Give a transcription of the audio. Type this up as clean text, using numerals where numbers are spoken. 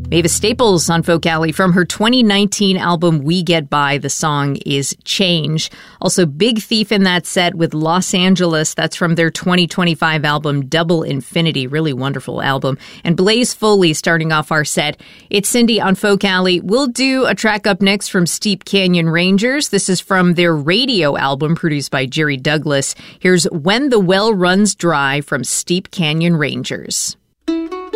Mavis Staples on Folk Alley from her 2019 album We Get By. The song is Change. Also, Big Thief in that set with Los Angeles. That's from their 2025 album Double Infinity. Really wonderful album. And Blaze Foley starting off our set. It's Cindy on Folk Alley. We'll do a track up next from Steep Canyon Rangers. This is from their radio album produced by Jerry Douglas. Here's When the Well Runs Dry from Steep Canyon Rangers.